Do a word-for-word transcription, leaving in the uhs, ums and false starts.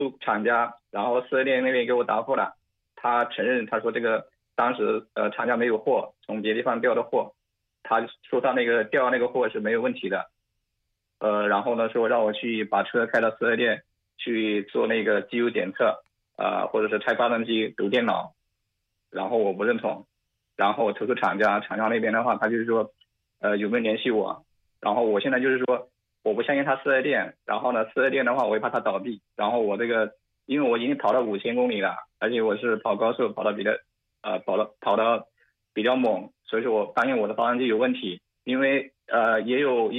诉厂家，然后四 S 店那边给我答复了，他承认他说这个当时呃厂家没有货，从别地方调的货，他说他那个调那个货是没有问题的，呃，然后呢说让我去把车开到四 S 店去做那个机油检测，呃，或者是拆发动机、读电脑，然后我不认同，然后我投诉厂家，厂家那边的话他就是说，呃有没有联系我，然后我现在就是说我不相信他四 S 店，然后呢四 S 店的话我也怕他倒闭，然后我这个因为我已经跑了五千公里了，而且我是跑高速跑到比较呃跑到跑到比较猛，所以说我担心我的发动机有问题，因为呃也有一